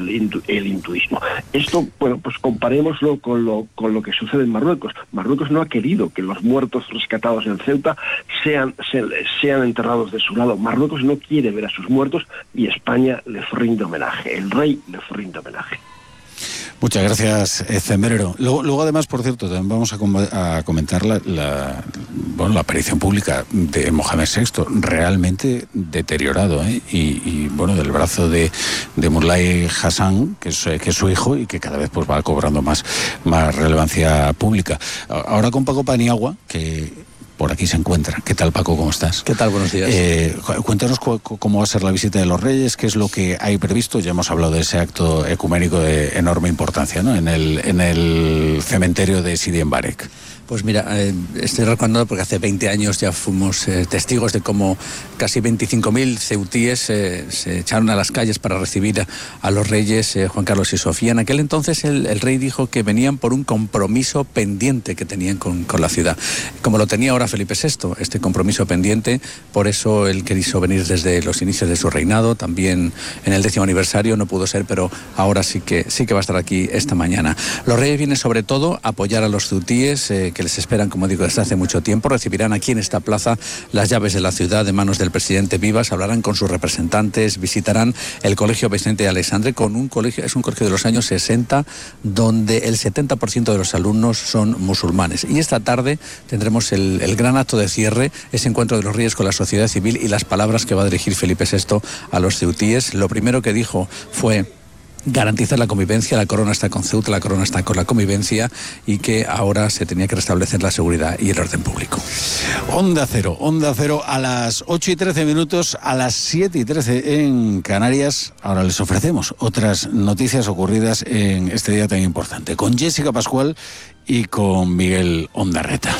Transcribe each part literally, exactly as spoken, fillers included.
el, hindu, el hinduismo. Esto, bueno, pues comparémoslo con lo, con lo que sucede en Marruecos. Marruecos no ha querido que los muertos rescatados en Ceuta sean, se, sean enterrados de su lado. Marruecos no quiere ver a sus muertos y España les rinde homenaje. El rey les rinde homenaje. Muchas gracias, Cembrero. Luego, luego, además, por cierto, también vamos a, com a comentar la, la, bueno, la aparición pública de Mohamed sexto, realmente deteriorado, ¿eh? y, y, bueno, del brazo de, de Mulay Hassan, que es, que es su hijo, y que cada vez pues va cobrando más, más relevancia pública. Ahora con Paco Paniagua, que por aquí se encuentra. ¿Qué tal, Paco? ¿Cómo estás? ¿Qué tal? Buenos días. Eh, cuéntanos cu cómo va a ser la visita de los Reyes, qué es lo que hay previsto. Ya hemos hablado de ese acto ecuménico de enorme importancia, ¿no? En el, en el cementerio de Sidi Embarek. Pues mira, eh, estoy recordando porque hace veinte años ya fuimos eh, testigos de cómo casi veinticinco mil ceutíes eh, se echaron a las calles para recibir a, a los reyes eh, Juan Carlos y Sofía. En aquel entonces el, el rey dijo que venían por un compromiso pendiente que tenían con, con la ciudad. Como lo tenía ahora Felipe sexto, este compromiso pendiente, por eso él quiso venir desde los inicios de su reinado, también en el décimo aniversario, no pudo ser, pero ahora sí que, sí que va a estar aquí esta mañana. Los reyes vienen sobre todo a apoyar a los ceutíes, eh, que les esperan, como digo, desde hace mucho tiempo. Recibirán aquí en esta plaza las llaves de la ciudad de manos del presidente Vivas, hablarán con sus representantes, visitarán el Colegio Vicente Aleixandre, con un colegio, es un colegio de los años sesenta, donde el setenta por ciento de los alumnos son musulmanes. Y esta tarde tendremos el, el gran acto de cierre, ese encuentro de los reyes con la sociedad civil y las palabras que va a dirigir Felipe sexto a los ceutíes. Lo primero que dijo fue garantizar la convivencia, la corona está con Ceuta, la corona está con la convivencia, y que ahora se tenía que restablecer la seguridad y el orden público. Onda Cero, Onda Cero a las ocho y trece minutos, a las siete y trece en Canarias. Ahora les ofrecemos otras noticias ocurridas en este día tan importante, con Jessica Pascual y con Miguel Ondarreta.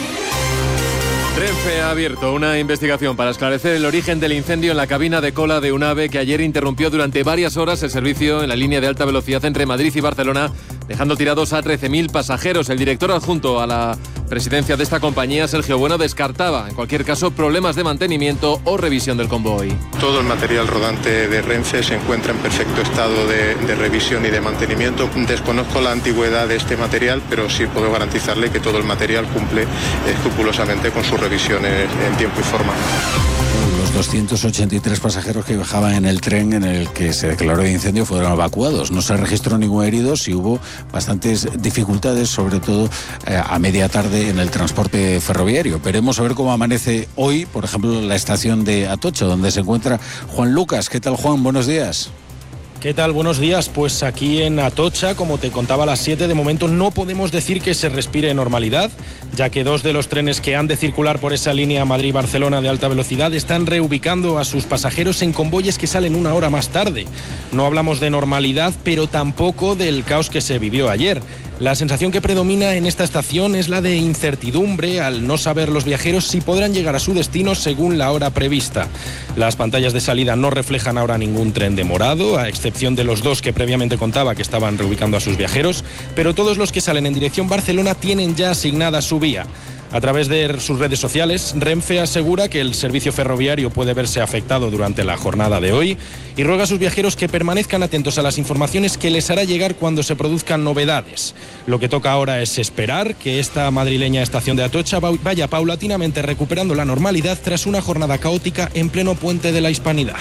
Renfe ha abierto una investigación para esclarecer el origen del incendio en la cabina de cola de un AVE que ayer interrumpió durante varias horas el servicio en la línea de alta velocidad entre Madrid y Barcelona, dejando tirados a trece mil pasajeros. El director adjunto a la presidencia de esta compañía, Sergio Bueno, descartaba, en cualquier caso, problemas de mantenimiento o revisión del convoy. Todo el material rodante de Renfe se encuentra en perfecto estado de, de revisión y de mantenimiento. Desconozco la antigüedad de este material, pero sí puedo garantizarle que todo el material cumple escrupulosamente con sus revisiones en tiempo y forma. Los doscientos ochenta y tres pasajeros que viajaban en el tren en el que se declaró el incendio fueron evacuados. No se registró ningún herido, sí hubo bastantes dificultades, sobre todo eh, a media tarde en el transporte ferroviario. Veremos a ver cómo amanece hoy, por ejemplo, la estación de Atocha, donde se encuentra Juan Lucas. ¿Qué tal, Juan? Buenos días. ¿Qué tal? Buenos días. Pues aquí en Atocha, como te contaba a las siete, de momento no podemos decir que se respire normalidad, ya que dos de los trenes que han de circular por esa línea Madrid-Barcelona de alta velocidad están reubicando a sus pasajeros en convoyes que salen una hora más tarde. No hablamos de normalidad, pero tampoco del caos que se vivió ayer. La sensación que predomina en esta estación es la de incertidumbre al no saber los viajeros si podrán llegar a su destino según la hora prevista. Las pantallas de salida no reflejan ahora ningún tren demorado, a excepción de los dos que previamente contaba que estaban reubicando a sus viajeros, pero todos los que salen en dirección Barcelona tienen ya asignada su vía. A través de sus redes sociales, Renfe asegura que el servicio ferroviario puede verse afectado durante la jornada de hoy y ruega a sus viajeros que permanezcan atentos a las informaciones que les hará llegar cuando se produzcan novedades. Lo que toca ahora es esperar que esta madrileña estación de Atocha vaya paulatinamente recuperando la normalidad tras una jornada caótica en pleno puente de la Hispanidad.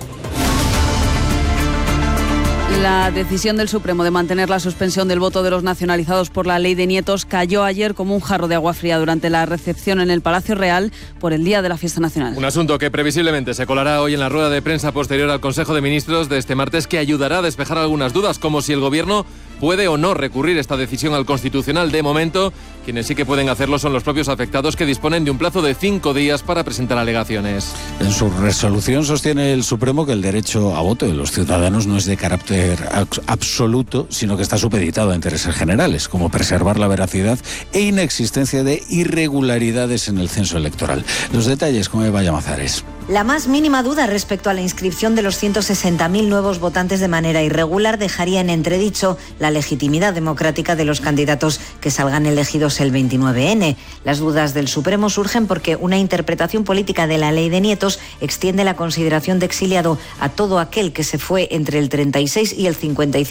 La decisión del Supremo de mantener la suspensión del voto de los nacionalizados por la ley de nietos cayó ayer como un jarro de agua fría durante la recepción en el Palacio Real por el día de la fiesta nacional. Un asunto que previsiblemente se colará hoy en la rueda de prensa posterior al Consejo de Ministros de este martes, que ayudará a despejar algunas dudas, como si el Gobierno puede o no recurrir esta decisión al Constitucional. De momento, quienes sí que pueden hacerlo son los propios afectados, que disponen de un plazo de cinco días para presentar alegaciones. En su resolución sostiene el Supremo que el derecho a voto de los ciudadanos no es de carácter absoluto, sino que está supeditado a intereses generales, como preservar la veracidad e inexistencia de irregularidades en el censo electoral. Los detalles con Eva Llamazares. La más mínima duda respecto a la inscripción de los ciento sesenta mil nuevos votantes de manera irregular dejaría en entredicho la legitimidad democrática de los candidatos que salgan elegidos el veintinueve ene. Las dudas del Supremo surgen porque una interpretación política de la ley de nietos extiende la consideración de exiliado a todo aquel que se fue entre el treinta y seis y el cincuenta y cinco